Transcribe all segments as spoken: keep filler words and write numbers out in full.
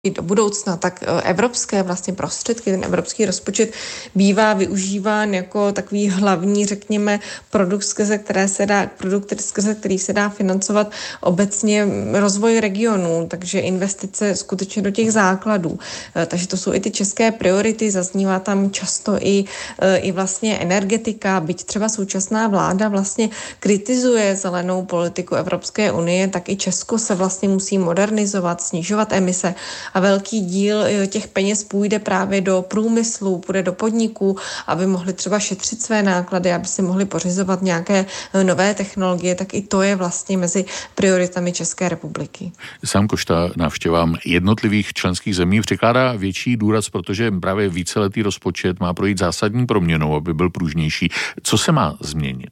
do budoucna, tak evropské vlastně prostředky, ten evropský rozpočet bývá využíván jako takový hlavní, řekněme, produkt, skrze které se dá, produkt, skrze který se dá financovat obecně rozvoj regionů, takže investice skutečně do těch základů. Takže to jsou i ty české priority, zaznívá tam často i, i vlastně energetika, byť třeba současná vláda vlastně kritizuje zelenou politiku Evropské unie, tak i Česko se vlastně musí modernizovat, snižovat emise. A velký díl těch peněz půjde právě do průmyslu, půjde do podniků, aby mohli třeba šetřit své náklady, aby si mohli pořizovat nějaké nové technologie, tak i to je vlastně mezi prioritami České republiky. Sám Košta návštěvám jednotlivých členských zemí přikládá větší důraz, protože právě víceletý rozpočet má projít zásadní proměnou, aby byl pružnější. Co se má změnit?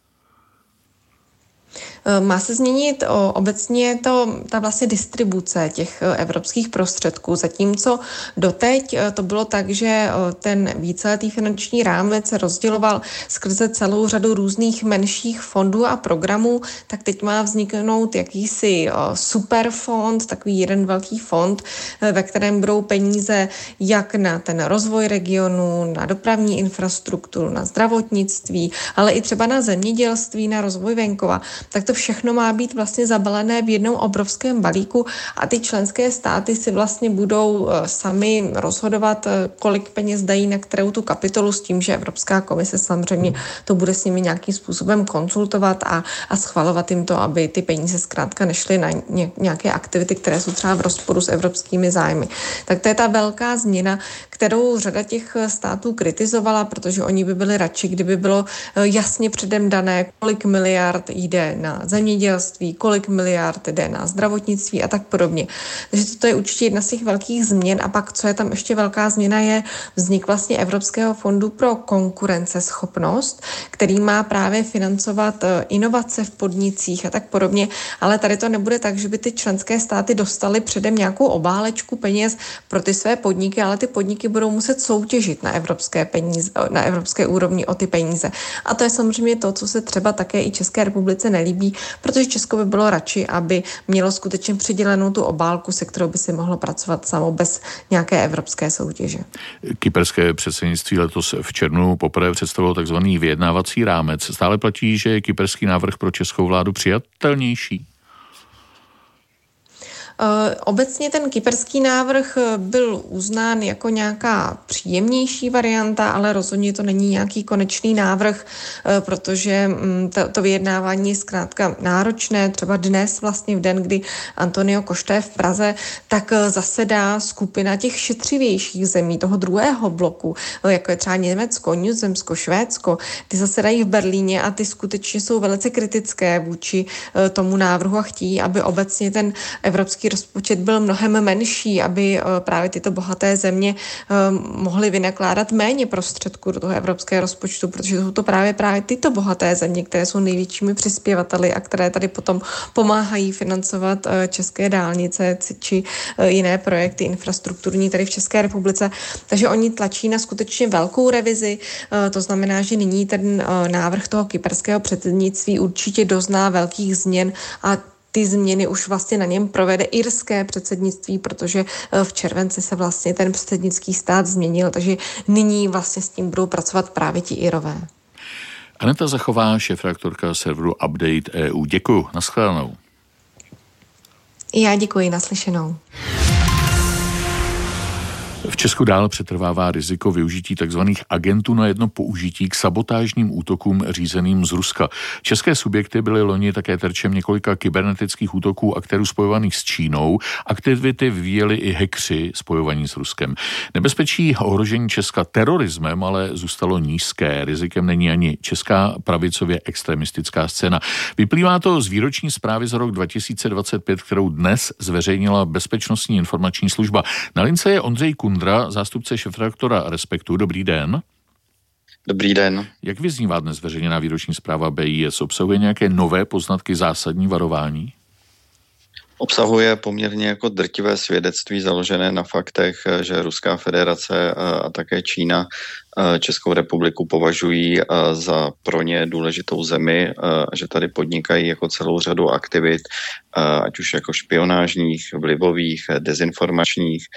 Má se změnit o, obecně to, ta vlastně distribuce těch evropských prostředků, zatímco doteď to bylo tak, že ten víceletý finanční rámec se rozděloval skrze celou řadu různých menších fondů a programů, tak teď má vzniknout jakýsi superfond, takový jeden velký fond, ve kterém budou peníze jak na ten rozvoj regionu, na dopravní infrastrukturu, na zdravotnictví, ale i třeba na zemědělství, na rozvoj venkova. Tak to všechno má být vlastně zabalené v jednom obrovském balíku a ty členské státy si vlastně budou sami rozhodovat, kolik peněz dají na kterou tu kapitolu, s tím, že Evropská komise samozřejmě to bude s nimi nějakým způsobem konzultovat a, a schvalovat jim to, aby ty peníze zkrátka nešly na nějaké aktivity, které jsou třeba v rozporu s evropskými zájmy. Tak to je ta velká změna, kterou řada těch států kritizovala, protože oni by byli radši, kdyby bylo jasně předem dané, kolik miliard jde na zemědělství, kolik miliard jde na zdravotnictví a tak podobně. Takže toto je určitě jedna z těch velkých změn a pak, co je tam ještě velká změna, je vznik vlastně Evropského fondu pro konkurenceschopnost, který má právě financovat inovace v podnicích a tak podobně, ale tady to nebude tak, že by ty členské státy dostaly předem nějakou obálečku peněz pro ty své podniky, ale ty podniky budou muset soutěžit na evropské peníze, na evropské úrovni o ty peníze. A to je samozřejmě to, co se třeba také i České republice nelíbí, protože Česko by bylo radši, aby mělo skutečně přidělenou tu obálku, se kterou by si mohlo pracovat samo bez nějaké evropské soutěže. Kyperské předsednictví letos v červnu poprvé představilo takzvaný vyjednávací rámec. Stále platí, že je kyperský návrh pro českou vládu přijatelnější? Obecně ten kyperský návrh byl uznán jako nějaká příjemnější varianta, ale rozhodně to není nějaký konečný návrh, protože to, to vyjednávání je zkrátka náročné. Třeba dnes vlastně v den, kdy Antonio Košta je v Praze, tak zasedá skupina těch šetřivějších zemí, toho druhého bloku, jako je třeba Německo, Nizozemsko, Švédsko. Ty zasedají v Berlíně a ty skutečně jsou velice kritické vůči tomu návrhu a chtějí, aby obecně ten evropský rozpočet byl mnohem menší, aby právě tyto bohaté země mohly vynakládat méně prostředků do toho evropského rozpočtu, protože jsou to právě právě tyto bohaté země, které jsou největšími přispěvateli a které tady potom pomáhají financovat české dálnice či jiné projekty infrastrukturní tady v České republice. Takže oni tlačí na skutečně velkou revizi. To znamená, že nyní ten návrh toho kyperského předsednictví určitě dozná velkých změn a ty změny už vlastně na něm provede irské předsednictví, protože v červenci se vlastně ten předsednický stát změnil, takže nyní vlastně s tím budou pracovat právě ti Irové. Aneta Zachová, šéfredaktorka serveru Update E U. Děkuju, nashledanou. Já děkuji, naslyšenou. V Česku dál přetrvává riziko využití tzv. Agentů na jedno použití k sabotážním útokům řízeným z Ruska. České subjekty byly loni také terčem několika kybernetických útoků aktérů spojovaných s Čínou. Aktivity vyvíjeli i hackři spojovaní s Ruskem. Nebezpečí ohrožení Česka terorismem ale zůstalo nízké. Rizikem není ani česká pravicově extremistická scéna. Vyplývá to z výroční zprávy za rok dva tisíce dvacet pět, kterou dnes zveřejnila Bezpečnostní informační služba. Na lince je Ondřej Kundra, zástupce šéfredaktora Respektu. Dobrý den. Dobrý den. Jak vyznívá dnes zveřejněná výroční zpráva B I S? Obsahuje nějaké nové poznatky, zásadní varování? Obsahuje poměrně jako drtivé svědectví založené na faktech, že Ruská federace a také Čína Českou republiku považují za pro ně důležitou zemi, že tady podnikají jako celou řadu aktivit, ať už jako špionážních, vlivových, dezinformačních,